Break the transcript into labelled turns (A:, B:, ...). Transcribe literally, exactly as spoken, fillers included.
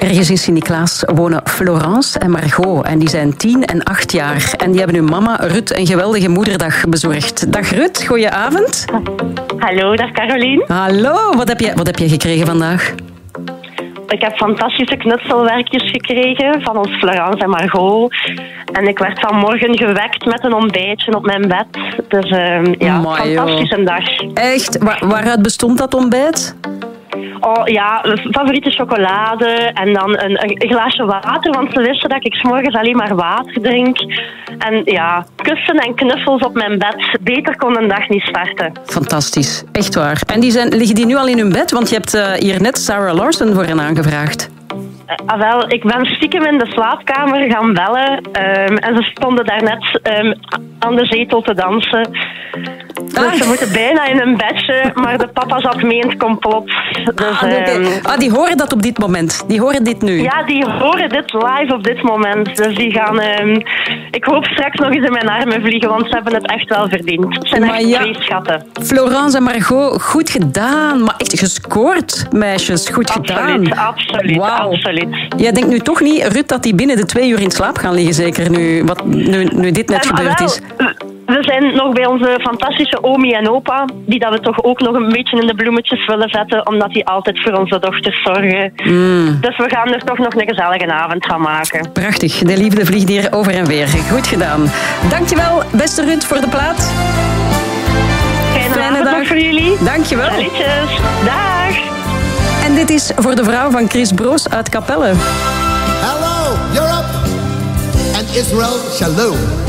A: Ergens in Sint-Niklaas wonen Florence en Margot. En die zijn tien en acht jaar. En die hebben hun mama Ruth een geweldige moederdag bezorgd. Dag Ruth, goeie-avond.
B: Hallo, dag Caroline.
A: Hallo, wat heb je, wat heb je gekregen vandaag?
B: Ik heb fantastische knutselwerkjes gekregen van ons Florence en Margot. En ik werd vanmorgen gewekt met een ontbijtje op mijn bed. Dus uh, ja,
A: Amai,
B: fantastische dag.
A: Echt? Waar, waaruit bestond dat ontbijt?
B: Oh ja, favoriete chocolade en dan een, een glaasje water, want ze wisten dat ik 's morgens alleen maar water drink. En ja, kussen en knuffels op mijn bed. Beter kon een dag niet starten.
A: Fantastisch, echt waar. En die zijn, liggen die nu al in hun bed? Want je hebt uh, hier net Sarah Larson voor hen aangevraagd.
B: Uh, ah, wel, ik ben stiekem in de slaapkamer gaan bellen um, en ze stonden daarnet um, aan de zetel te dansen. Dus
A: ah.
B: ze moeten bijna in een bedje, maar de papa zat mee in het complot. Dus,
A: ah, okay.
B: um,
A: ah, die horen dat op dit moment. Die horen dit nu.
B: Ja, die horen dit live op dit moment. Dus die gaan... Um, ik hoop straks nog eens in mijn armen vliegen, want ze hebben het echt wel verdiend. Het zijn
A: maar
B: echt
A: ja,
B: twee schatten.
A: Florence en Margot, goed gedaan. Maar echt gescoord, meisjes. Goed
B: Absoluut,
A: gedaan.
B: absoluut,
A: wow.
B: absoluut.
A: Jij denkt nu toch niet, Ruth, dat die binnen de twee uur in slaap gaan liggen, zeker nu, wat, nu, nu dit net
B: um,
A: gebeurd
B: wel,
A: is?
B: We zijn nog bij onze fantastische omi en opa, die dat we toch ook nog een beetje in de bloemetjes willen zetten, omdat die altijd voor onze dochters zorgen.
A: Mm.
B: Dus we gaan er toch nog een gezellige avond van maken.
A: Prachtig, de liefde vliegt hier over en weer. Goed gedaan. Dankjewel, beste Ruth, voor de plaat.
B: Fijne,
A: Fijne
B: avond
A: dag
B: nog voor jullie.
A: Dankjewel.
B: Salutjes. Dag.
A: En dit is voor de vrouw van Chris Broos uit Capelle.
C: Hello, Europe and Israel, shalom.